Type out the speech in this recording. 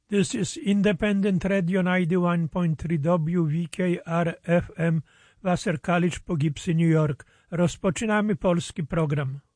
This is Independent Radio 91.3 WVKR-FM, Vassar College, Poughkeepsie, New York. Rozpoczynamy polski program.